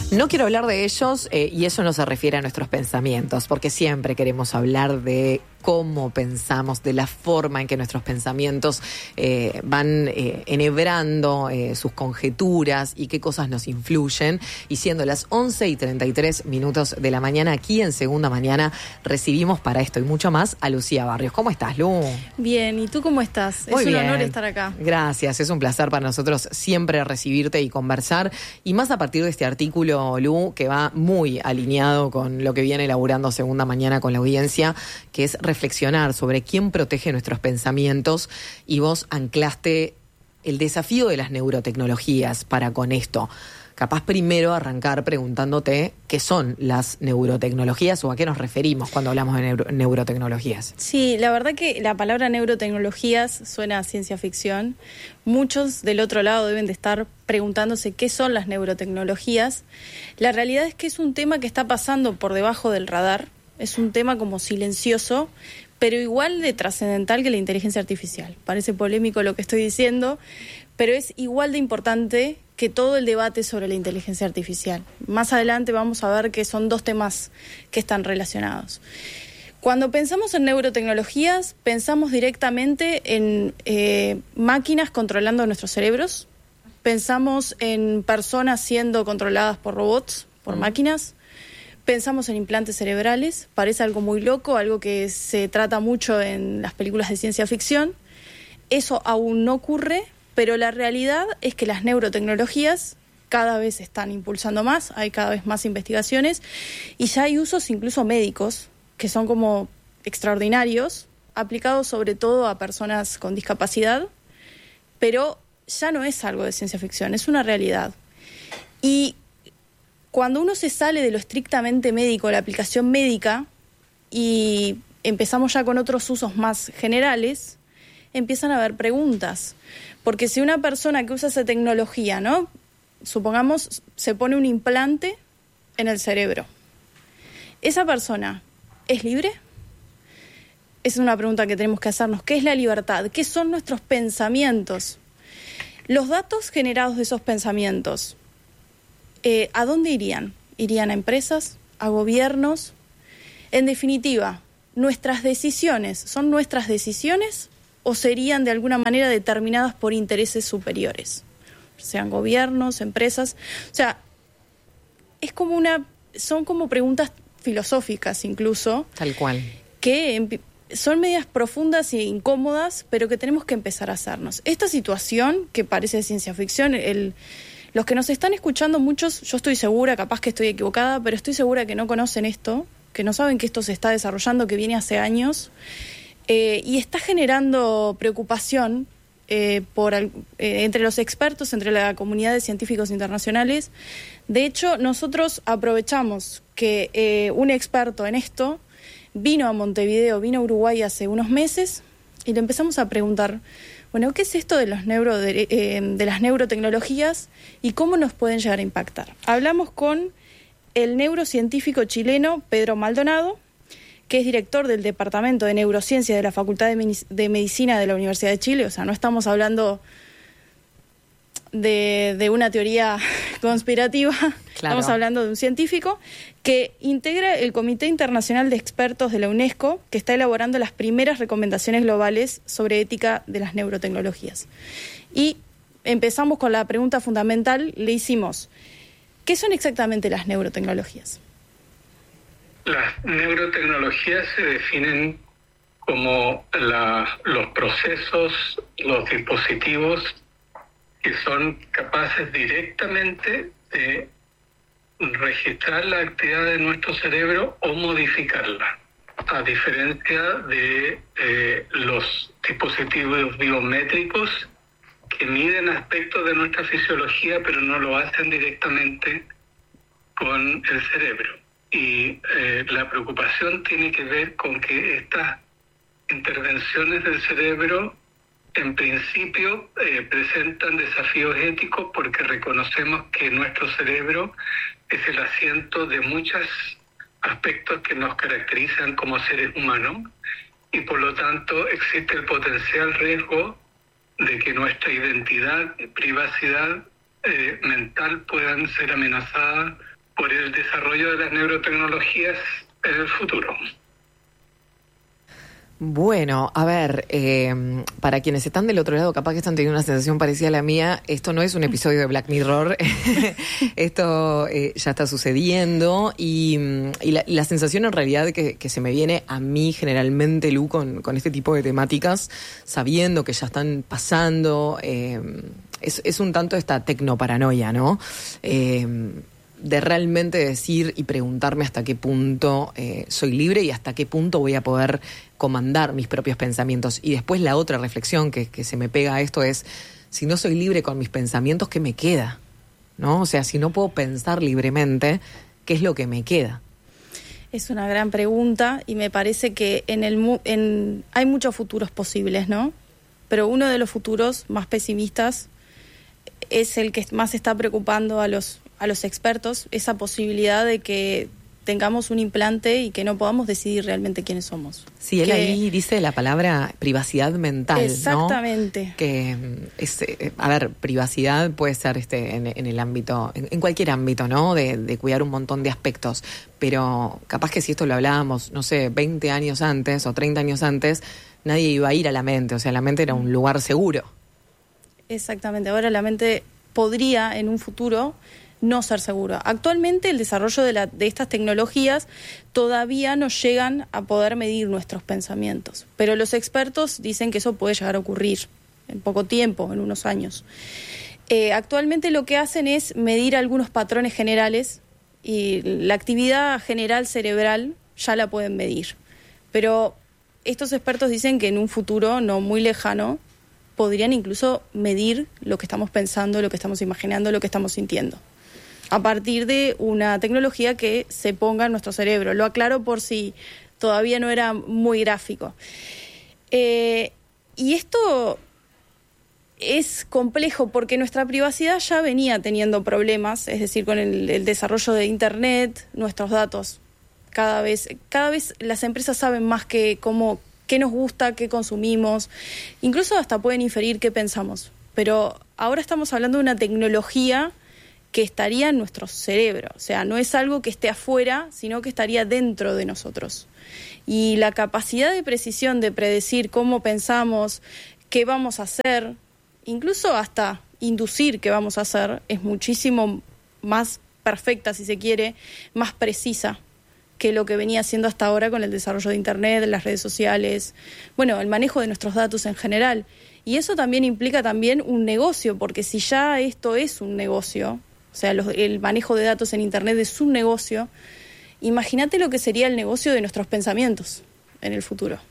No quiero hablar de ellos y eso no se refiere a nuestros pensamientos, porque siempre queremos hablar de cómo pensamos, de la forma en que nuestros pensamientos van enhebrando sus conjeturas y qué cosas nos influyen. Y siendo las 11:33 de la mañana, aquí en Segunda Mañana, recibimos para esto y mucho más a Lucía Barrios. ¿Cómo estás, Lu? Bien, ¿y tú cómo estás? Muy bien. Es un honor estar acá. Gracias, es un placer para nosotros siempre recibirte y conversar. Y más a partir de este artículo, Lu, que va muy alineado con lo que viene elaborando Segunda Mañana con la audiencia, que es reflexionar sobre quién protege nuestros pensamientos, y vos anclaste el desafío de las neurotecnologías para con esto. Capaz primero arrancar preguntándote qué son las neurotecnologías o a qué nos referimos cuando hablamos de neurotecnologías. Sí, la verdad que la palabra neurotecnologías suena a ciencia ficción. Muchos del otro lado deben de estar preguntándose qué son las neurotecnologías. La realidad es que es un tema que está pasando por debajo del radar. Es un tema como silencioso, pero igual de trascendental que la inteligencia artificial. Parece polémico lo que estoy diciendo, pero es igual de importante que todo el debate sobre la inteligencia artificial. Más adelante vamos a ver que son dos temas que están relacionados. Cuando pensamos en neurotecnologías, pensamos directamente en máquinas controlando nuestros cerebros, pensamos en personas siendo controladas por robots, por máquinas. Pensamos en implantes cerebrales, parece algo muy loco, algo que se trata mucho en las películas de ciencia ficción. Eso aún no ocurre, pero la realidad es que las neurotecnologías cada vez se están impulsando más, hay cada vez más investigaciones y ya hay usos incluso médicos que son como extraordinarios, aplicados sobre todo a personas con discapacidad, pero ya no es algo de ciencia ficción, es una realidad. Y cuando uno se sale de lo estrictamente médico, la aplicación médica, y empezamos ya con otros usos más generales, empiezan a haber preguntas. Porque si una persona que usa esa tecnología, ¿no? Supongamos, se pone un implante en el cerebro. ¿Esa persona es libre? Esa es una pregunta que tenemos que hacernos. ¿Qué es la libertad? ¿Qué son nuestros pensamientos? Los datos generados de esos pensamientos, ¿a dónde irían? ¿Irían a empresas? ¿A gobiernos? En definitiva, ¿nuestras decisiones son nuestras decisiones o serían de alguna manera determinadas por intereses superiores? Sean gobiernos, empresas. O sea, son como preguntas filosóficas incluso. Tal cual. Que son medias profundas e incómodas, pero que tenemos que empezar a hacernos. Esta situación, que parece de ciencia ficción, los que nos están escuchando, muchos, yo estoy segura, capaz que estoy equivocada, pero estoy segura que no conocen esto, que no saben que esto se está desarrollando, que viene hace años, y está generando preocupación entre los expertos, entre la comunidad de científicos internacionales. De hecho, nosotros aprovechamos que un experto en esto vino a Montevideo, vino a Uruguay hace unos meses, y le empezamos a preguntar, bueno, ¿qué es esto de las neurotecnologías y cómo nos pueden llegar a impactar? Hablamos con el neurocientífico chileno Pedro Maldonado, que es director del Departamento de Neurociencia de la Facultad de Medicina de la Universidad de Chile. O sea, no estamos hablando de una teoría conspirativa, claro. Estamos hablando de un científico que integra el Comité Internacional de Expertos de la UNESCO, que está elaborando las primeras recomendaciones globales sobre ética de las neurotecnologías. Y empezamos con la pregunta fundamental, le hicimos, ¿qué son exactamente las neurotecnologías? Las neurotecnologías se definen como los procesos, los dispositivos que son capaces directamente de registrar la actividad de nuestro cerebro o modificarla, a diferencia de los dispositivos biométricos que miden aspectos de nuestra fisiología, pero no lo hacen directamente con el cerebro. Y la preocupación tiene que ver con que estas intervenciones del cerebro en principio presentan desafíos éticos porque reconocemos que nuestro cerebro es el asiento de muchos aspectos que nos caracterizan como seres humanos y por lo tanto existe el potencial riesgo de que nuestra identidad y privacidad mental puedan ser amenazadas por el desarrollo de las neurotecnologías en el futuro. Bueno, a ver, para quienes están del otro lado, capaz que están teniendo una sensación parecida a la mía, esto no es un episodio de Black Mirror, esto ya está sucediendo y la sensación en realidad que se me viene a mí generalmente, Lu, con este tipo de temáticas, sabiendo que ya están pasando, es un tanto esta tecnoparanoia, ¿no? De realmente decir y preguntarme hasta qué punto soy libre y hasta qué punto voy a poder comandar mis propios pensamientos. Y después la otra reflexión que se me pega a esto es, si no soy libre con mis pensamientos, ¿qué me queda? ¿No? O sea, si no puedo pensar libremente, ¿qué es lo que me queda? Es una gran pregunta y me parece que hay muchos futuros posibles, ¿no? Pero uno de los futuros más pesimistas es el que más está preocupando a los expertos, esa posibilidad de que tengamos un implante y que no podamos decidir realmente quiénes somos. Sí, él ahí dice la palabra privacidad mental, exactamente, ¿no? Que es, a ver, privacidad puede ser en el ámbito, en cualquier ámbito, ¿no? De cuidar un montón de aspectos, pero capaz que si esto lo hablábamos, no sé, 20 años antes o 30 años antes, nadie iba a ir a la mente, o sea, la mente era un lugar seguro. Exactamente, ahora la mente podría en un futuro no ser seguro. Actualmente el desarrollo de estas tecnologías todavía no llegan a poder medir nuestros pensamientos, pero los expertos dicen que eso puede llegar a ocurrir en poco tiempo, en unos años. Actualmente lo que hacen es medir algunos patrones generales y la actividad general cerebral ya la pueden medir, pero estos expertos dicen que en un futuro no muy lejano podrían incluso medir lo que estamos pensando, lo que estamos imaginando, lo que estamos sintiendo, a partir de una tecnología que se ponga en nuestro cerebro. Lo aclaro por si todavía no era muy gráfico. Y esto es complejo porque nuestra privacidad ya venía teniendo problemas, es decir, con el desarrollo de Internet, nuestros datos. Cada vez las empresas saben más qué nos gusta, qué consumimos, incluso hasta pueden inferir qué pensamos. Pero ahora estamos hablando de una tecnología que estaría en nuestro cerebro, o sea, no es algo que esté afuera, sino que estaría dentro de nosotros. Y la capacidad de precisión de predecir cómo pensamos, qué vamos a hacer, incluso hasta inducir qué vamos a hacer, es muchísimo más perfecta, si se quiere, más precisa que lo que venía haciendo hasta ahora con el desarrollo de Internet, las redes sociales, bueno, el manejo de nuestros datos en general. Y eso también implica también un negocio, porque si ya esto es un negocio, o sea, el manejo de datos en Internet es un negocio, imagínate lo que sería el negocio de nuestros pensamientos en el futuro.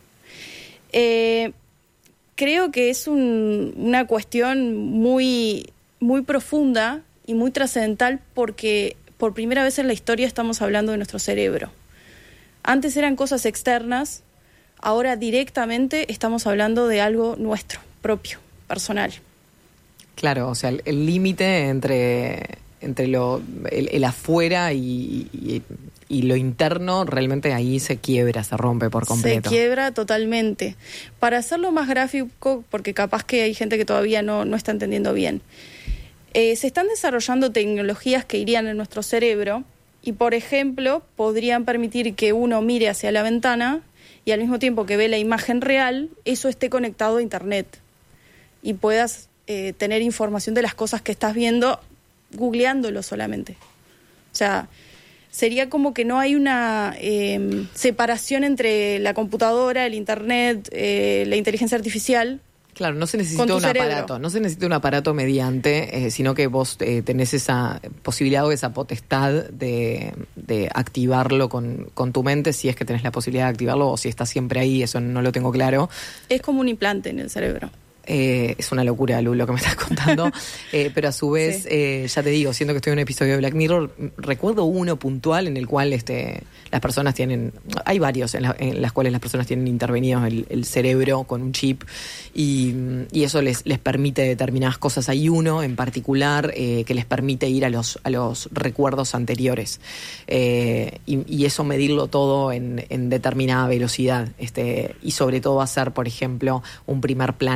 Creo que es una cuestión muy, muy profunda y muy trascendental porque por primera vez en la historia estamos hablando de nuestro cerebro. Antes eran cosas externas, ahora directamente estamos hablando de algo nuestro, propio, personal. Claro, o sea, el límite entre el afuera y lo interno, realmente ahí se quiebra, se rompe por completo. Se quiebra totalmente. Para hacerlo más gráfico, porque capaz que hay gente que todavía no está entendiendo bien, se están desarrollando tecnologías que irían en nuestro cerebro y, por ejemplo, podrían permitir que uno mire hacia la ventana y al mismo tiempo que ve la imagen real, eso esté conectado a Internet y puedas tener información de las cosas que estás viendo googleándolo solamente. O sea, sería como que no hay una separación entre la computadora, el Internet, la inteligencia artificial. Claro, no se necesita un aparato mediante, sino que vos tenés esa posibilidad o esa potestad de activarlo con tu mente, si es que tenés la posibilidad de activarlo o si está siempre ahí, eso no lo tengo claro. Es como un implante en el cerebro. Es una locura, Lu, lo que me estás contando, pero a su vez, sí. Ya te digo, siento que estoy en un episodio de Black Mirror, recuerdo uno puntual en el cual las personas tienen, hay varios en las cuales las personas tienen intervenido el cerebro con un chip y eso les permite determinadas cosas. Hay uno en particular que les permite ir a los recuerdos anteriores y eso medirlo todo en determinada velocidad y sobre todo hacer, por ejemplo, un primer plano de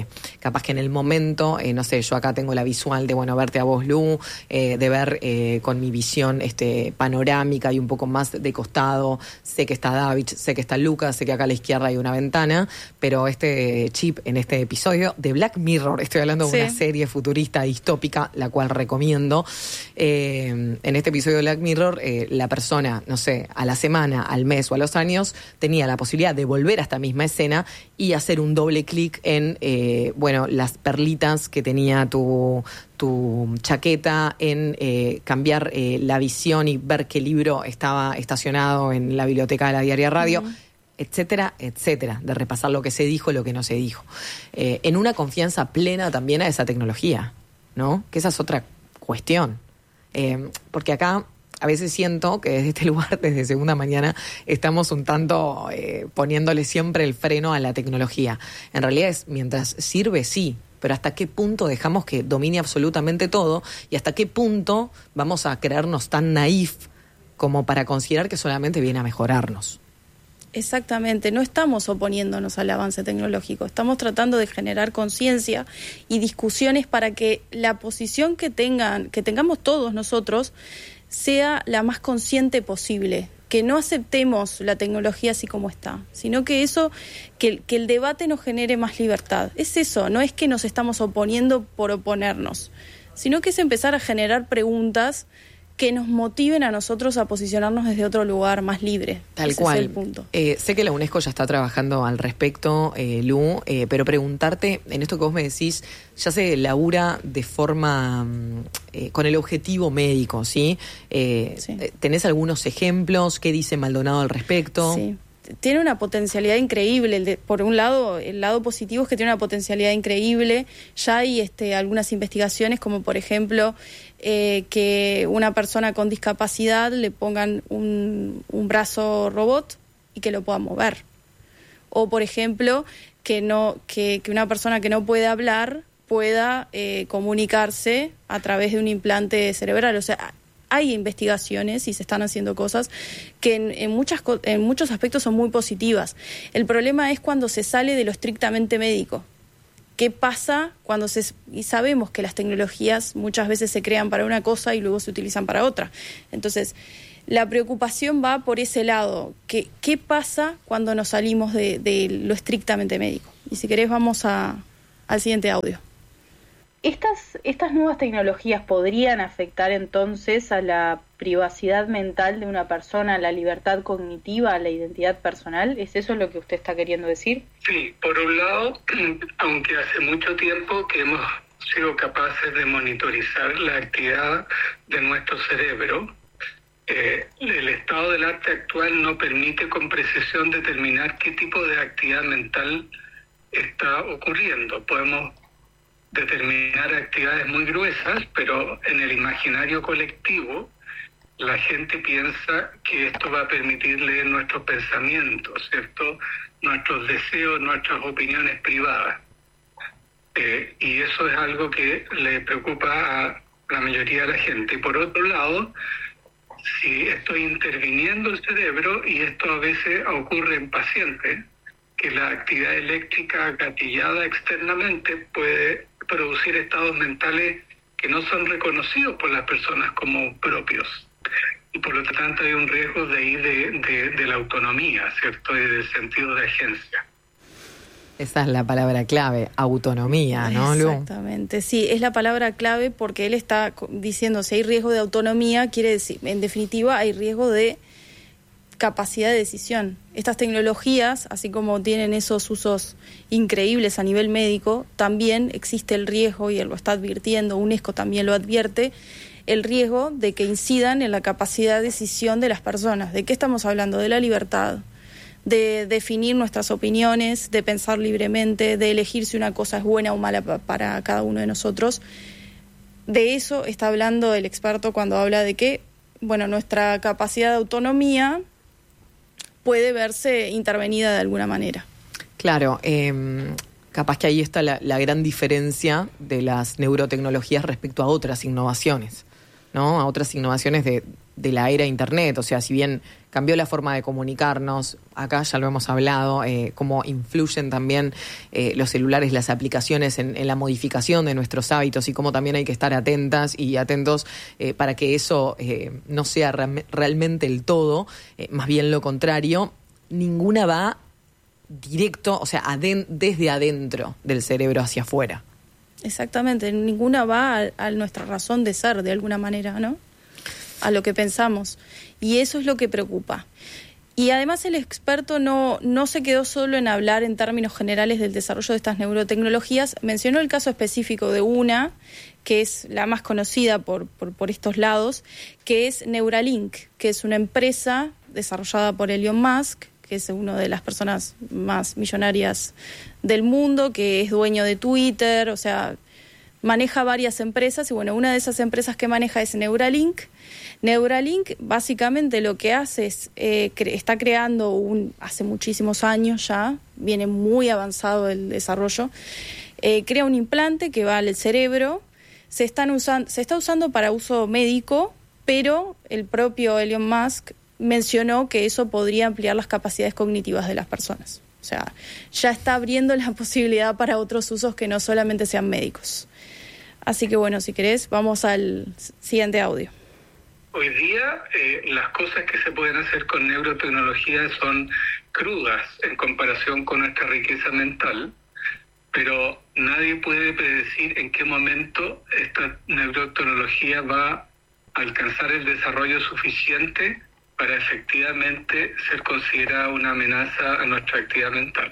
capaz que en el momento, no sé, yo acá tengo la visual de, bueno, verte a vos, Lu, de ver con mi visión panorámica y un poco más de costado, sé que está David, sé que está Lucas, sé que acá a la izquierda hay una ventana, pero este chip en este episodio de Black Mirror, estoy hablando de una serie futurista distópica, la cual recomiendo, en este episodio de Black Mirror, la persona, no sé, a la semana, al mes o a los años, tenía la posibilidad de volver a esta misma escena y hacer un doble clic en, las perlitas que tenía tu chaqueta, en cambiar la visión y ver qué libro estaba estacionado en la biblioteca de la Diaria Radio, etcétera, etcétera, de repasar lo que se dijo, lo que no se dijo. En una confianza plena también a esa tecnología, ¿no? Que esa es otra cuestión. Porque acá a veces siento que desde este lugar, desde Segunda Mañana, estamos un tanto poniéndole siempre el freno a la tecnología. En realidad es, mientras sirve, sí, pero hasta qué punto dejamos que domine absolutamente todo y hasta qué punto vamos a creernos tan naif como para considerar que solamente viene a mejorarnos. Exactamente, no estamos oponiéndonos al avance tecnológico, estamos tratando de generar conciencia y discusiones para que la posición que tengamos todos nosotros sea la más consciente posible, que no aceptemos la tecnología así como está, sino que el debate nos genere más libertad. Es eso, no es que nos estamos oponiendo por oponernos, sino que es empezar a generar preguntas que nos motiven a nosotros a posicionarnos desde otro lugar más libre. Tal Ese cual. es el punto. Sé que la UNESCO ya está trabajando al respecto, Lu, pero preguntarte, en esto que vos me decís, ya se labura de forma con el objetivo médico, ¿sí? Sí. ¿Tenés algunos ejemplos? ¿Qué dice Maldonado al respecto? Sí. Tiene una potencialidad increíble. Por un lado, el lado positivo es que tiene una potencialidad increíble. Ya hay algunas investigaciones, como por ejemplo que una persona con discapacidad le pongan un brazo robot y que lo pueda mover. O por ejemplo, que una persona que no puede hablar pueda comunicarse a través de un implante cerebral. O sea, hay investigaciones y se están haciendo cosas que en muchos aspectos son muy positivas. El problema es cuando se sale de lo estrictamente médico. ¿Qué pasa cuando y sabemos que las tecnologías muchas veces se crean para una cosa y luego se utilizan para otra? Entonces, la preocupación va por ese lado. ¿Qué pasa cuando nos salimos de lo estrictamente médico? Y si querés vamos al siguiente audio. ¿Estas nuevas tecnologías podrían afectar entonces a la privacidad mental de una persona, a la libertad cognitiva, a la identidad personal? ¿Es eso lo que usted está queriendo decir? Sí, por un lado, aunque hace mucho tiempo que hemos sido capaces de monitorizar la actividad de nuestro cerebro, el estado del arte actual no permite con precisión determinar qué tipo de actividad mental está ocurriendo. Podemos determinar actividades muy gruesas, pero en el imaginario colectivo la gente piensa que esto va a permitir leer nuestros pensamientos, ¿cierto? Nuestros deseos, nuestras opiniones privadas. Y eso es algo que le preocupa a la mayoría de la gente. Y por otro lado, si estoy interviniendo el cerebro, y esto a veces ocurre en pacientes, que la actividad eléctrica gatillada externamente puede producir estados mentales que no son reconocidos por las personas como propios. Y por lo tanto hay un riesgo de ahí de la autonomía, ¿cierto? Y del sentido de agencia. Esa es la palabra clave, autonomía, ¿no, Lu? Exactamente, sí, es la palabra clave porque él está diciendo si hay riesgo de autonomía, quiere decir, en definitiva, hay riesgo de capacidad de decisión. Estas tecnologías, así como tienen esos usos increíbles a nivel médico, también existe el riesgo, y él lo está advirtiendo, UNESCO también lo advierte, el riesgo de que incidan en la capacidad de decisión de las personas. ¿De qué estamos hablando? De la libertad, de definir nuestras opiniones, de pensar libremente, de elegir si una cosa es buena o mala para cada uno de nosotros. De eso está hablando el experto cuando habla de que, bueno, nuestra capacidad de autonomía puede verse intervenida de alguna manera. Claro, capaz que ahí está la gran diferencia de las neurotecnologías respecto a otras innovaciones, ¿no? A otras innovaciones de la era Internet. O sea, si bien cambió la forma de comunicarnos, acá ya lo hemos hablado, cómo influyen también los celulares, las aplicaciones en la modificación de nuestros hábitos y cómo también hay que estar atentas y atentos para que eso no sea realmente el todo, más bien lo contrario. Ninguna va directo, o sea, desde adentro del cerebro hacia afuera. Exactamente, ninguna va a nuestra razón de ser, de alguna manera, ¿no? A lo que pensamos. Y eso es lo que preocupa. Y además el experto no se quedó solo en hablar en términos generales del desarrollo de estas neurotecnologías, mencionó el caso específico de una, que es la más conocida por estos lados, que es Neuralink, que es una empresa desarrollada por Elon Musk, que es una de las personas más millonarias del mundo, que es dueño de Twitter, o sea, maneja varias empresas, y bueno, una de esas empresas que maneja es Neuralink. Neuralink básicamente lo que hace es, está creando hace muchísimos años ya, viene muy avanzado el desarrollo, crea un implante que va al cerebro, se está usando para uso médico, pero el propio Elon Musk mencionó que eso podría ampliar las capacidades cognitivas de las personas. O sea, ya está abriendo la posibilidad para otros usos que no solamente sean médicos. Así que bueno, si querés, vamos al siguiente audio. Hoy día las cosas que se pueden hacer con neurotecnología son crudas en comparación con nuestra riqueza mental, pero nadie puede predecir en qué momento esta neurotecnología va a alcanzar el desarrollo suficiente para efectivamente ser considerada una amenaza a nuestra actividad mental.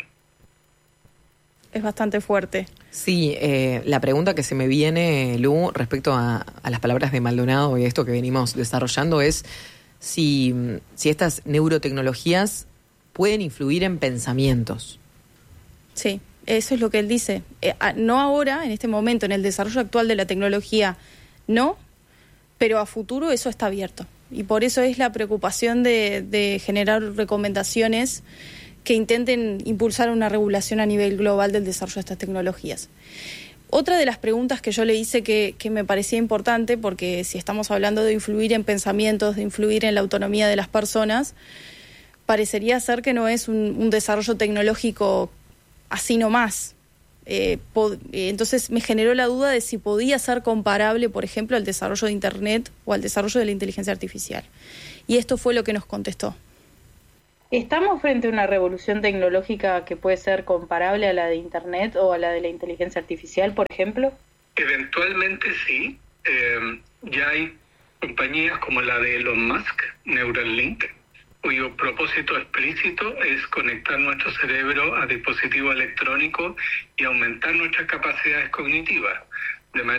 Es bastante fuerte. Sí, la pregunta que se me viene, Lu, respecto a las palabras de Maldonado y esto que venimos desarrollando es si estas neurotecnologías pueden influir en pensamientos. Sí, eso es lo que él dice. No ahora, en este momento, en el desarrollo actual de la tecnología, no, pero a futuro eso está abierto. Y por eso es la preocupación de generar recomendaciones que intenten impulsar una regulación a nivel global del desarrollo de estas tecnologías. Otra de las preguntas que yo le hice que me parecía importante, porque si estamos hablando de influir en pensamientos, de influir en la autonomía de las personas, parecería ser que no es un desarrollo tecnológico así nomás. Entonces me generó la duda de si podía ser comparable, por ejemplo, al desarrollo de Internet o al desarrollo de la inteligencia artificial. Y esto fue lo que nos contestó. ¿Estamos frente a una revolución tecnológica que puede ser comparable a la de Internet o a la de la inteligencia artificial, por ejemplo? Eventualmente sí. Ya hay compañías como la de Elon Musk, Neuralink, cuyo propósito explícito es conectar nuestro cerebro a dispositivos electrónicos y aumentar nuestras capacidades cognitivas, de manera